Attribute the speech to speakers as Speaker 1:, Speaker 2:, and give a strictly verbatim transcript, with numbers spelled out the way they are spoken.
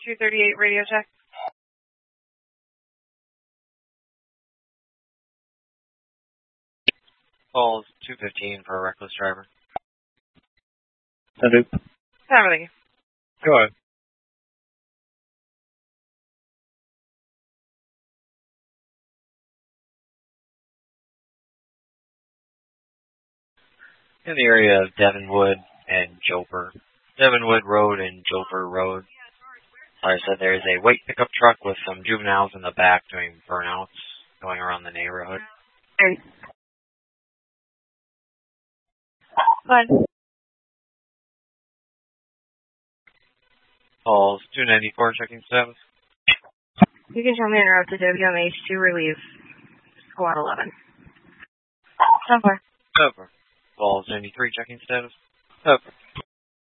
Speaker 1: two thirty-eight radio check.
Speaker 2: Calls two fifteen for a reckless driver.
Speaker 3: Hello.
Speaker 1: Family.
Speaker 3: Go ahead.
Speaker 2: In the area of Devonwood and Joper. Devonwood Road and Joper Road. Like I said, there is a white pickup truck with some juveniles in the back doing burnouts going around the neighborhood.
Speaker 1: Hey. Good.
Speaker 2: Calls two ninety-four, checking status.
Speaker 1: You can tell me interrupted W M H to relieve squad eleven. So far.
Speaker 2: Over. Calls ninety-three, checking status. Over.